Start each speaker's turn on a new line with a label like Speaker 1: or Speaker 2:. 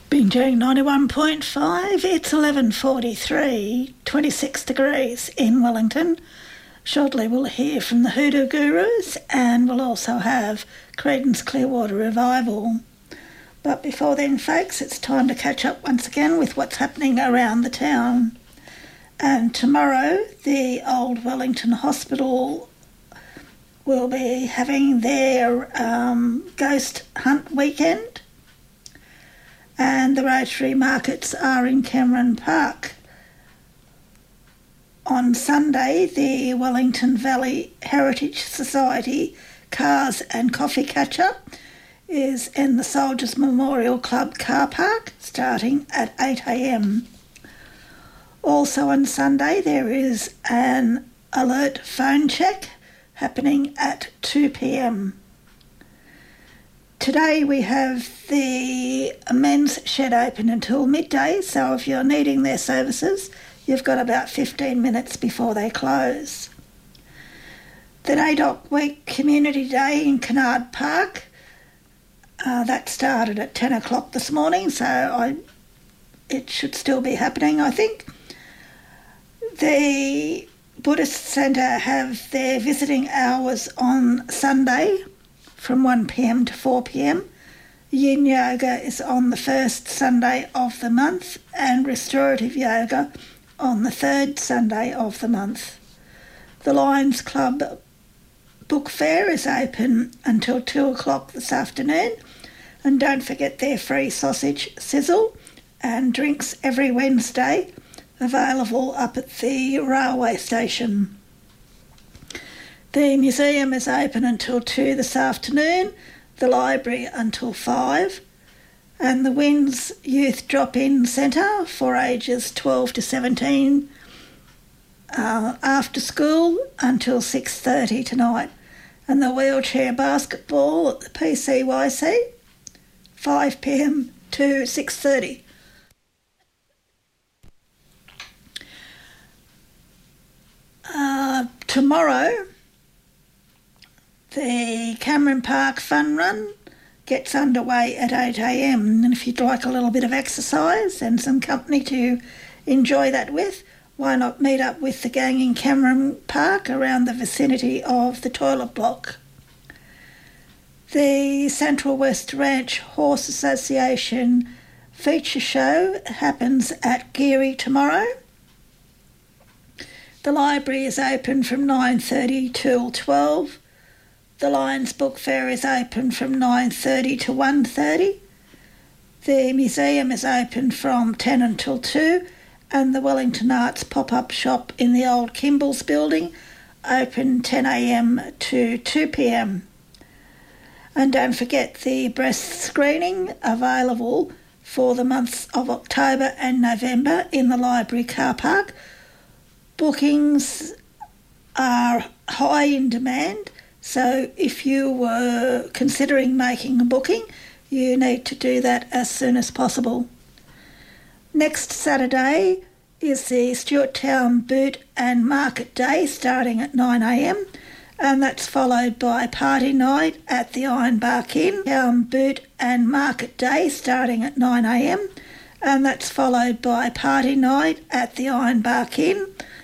Speaker 1: Bingeing 91.5, it's 11:43, 26 degrees in Wellington. Shortly we'll hear from the Hoodoo Gurus and we'll also have Creedence Clearwater Revival. But before then, folks, it's time to catch up once again with what's happening around the town. And tomorrow, the Old Wellington Hospital will be having their ghost hunt weekend. And the Rotary Markets are in Cameron Park. On Sunday, the Wellington Valley Heritage Society Cars and Coffee Catch-Up is in the Soldiers Memorial Club car park starting at 8 a.m. Also on Sunday, there is an alert phone check happening at 2 p.m. Today we have the men's shed open until midday, so if you're needing their services, you've got about 15 minutes before they close. The NAIDOC Week Community Day in Kennard Park, that started at 10 o'clock this morning, so it should still be happening, I think. The Buddhist Centre have their visiting hours on Sunday from 1 p.m. to 4 p.m. Yin Yoga is on the first Sunday of the month and Restorative Yoga on the third Sunday of the month. The Lions Club Book Fair is open until 2 o'clock this afternoon, and don't forget their free sausage sizzle and drinks every Wednesday, available up at the railway station. The museum is open until 2 this afternoon, the library until 5, and the WINS Youth Drop-In Centre for ages 12 to 17 after school until 6:30 tonight, and the wheelchair basketball at the PCYC 5 p.m. to 6:30. Tomorrow, the Cameron Park Fun Run gets underway at 8 a.m, and if you'd like a little bit of exercise and some company to enjoy that with, why not meet up with the gang in Cameron Park around the vicinity of the toilet block. The Central West Ranch Horse Association feature show happens at Geary tomorrow. The library is open from 9:30 till 12. The Lions Book Fair is open from 9:30 to 1:30. The museum is open from 10 until 2, and the Wellington Arts pop-up shop in the old Kimball's building open 10 a.m. to 2 p.m. And don't forget the breast screening available for the months of October and November in the library car park. Bookings are high in demand, so if you were considering making a booking, you need to do that as soon as possible. Next Saturday is the Stewarttown Boot and Market Day starting at 9 a.m, and that's followed by party night at the Ironbark Inn. Town Boot and Market Day starting at 9 a.m, and that's followed by party night at the Ironbark Inn,